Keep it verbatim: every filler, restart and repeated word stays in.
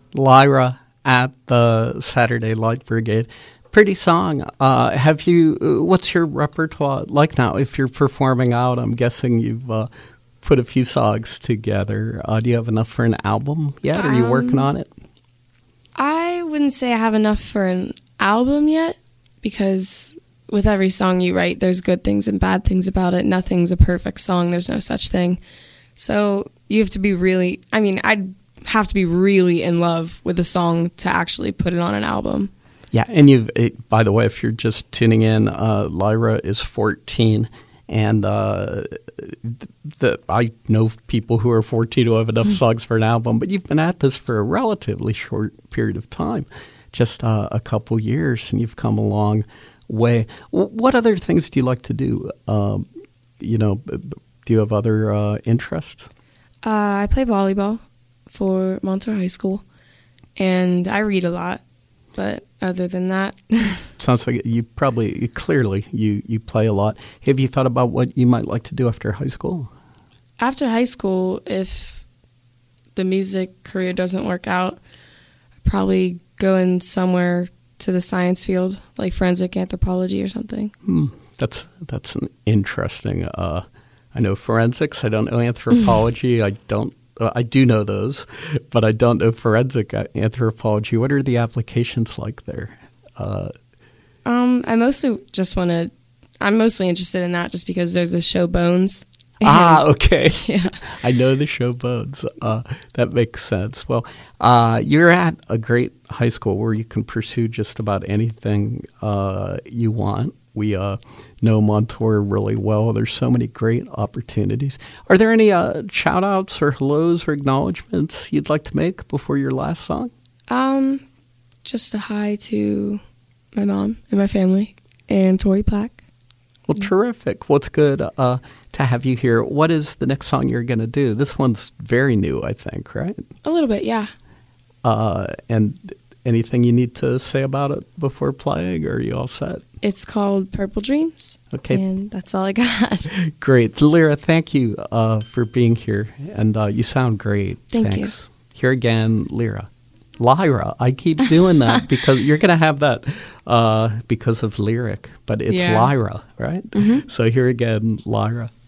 Lyra at the Saturday Light Brigade. Pretty song. Uh, have you? What's your repertoire like now? If you're performing out, I'm guessing you've uh, put a few songs together. Uh, do you have enough for an album yet? Are you Um, working on it? I wouldn't say I have enough for an album yet, because with every song you write, there's good things and bad things about it. Nothing's a perfect song. There's no such thing. So you have to be really, I mean, I'd have to be really in love with a song to actually put it on an album. Yeah, and you've, it, by the way, if you're just tuning in, uh, Lyra is fourteen, and uh, the, I know people who are fourteen who have enough songs for an album, but you've been at this for a relatively short period of time, just uh, a couple years, and you've come a long way. W- what other things do you like to do? Um, you know, b- b- do you have other uh, interests? Uh, I play volleyball for Montour High School, and I read a lot. But other than that, sounds like you probably clearly you, you play a lot. Have you thought about what you might like to do after high school? After high school, if the music career doesn't work out, I'd probably go in somewhere to the science field, like forensic anthropology or something. Hmm, that's that's an interesting. Uh, I know forensics. I don't know anthropology. I don't. Uh, I do know those, but I don't know forensic anthropology. What are the applications like there? Uh, um, I mostly just want to. I'm mostly interested in that just because there's a show Bones. ah, okay. Yeah. I know the show Bones. Uh, that makes sense. Well, uh, you're at a great high school where you can pursue just about anything uh, you want. We uh, know Montour really well. There's so many great opportunities. Are there any uh, shout-outs or hellos or acknowledgments you'd like to make before your last song? Um, just a hi to my mom and my family and Tori Plack. Well, terrific. What's good uh, to have you here. What is the next song you're going to do? This one's very new, I think, right? A little bit, yeah. Uh, and anything you need to say about it before playing, or are you all set? It's called Purple Dreams. Okay. And that's all I got. Great. Lyra, thank you uh, for being here. And uh, you sound great. Thank Thanks. you. Here again, Lyra. Lyra. I keep doing that because you're going to have that uh, because of lyric, but it's Yeah. Lyra, right? Mm-hmm. So here again, Lyra.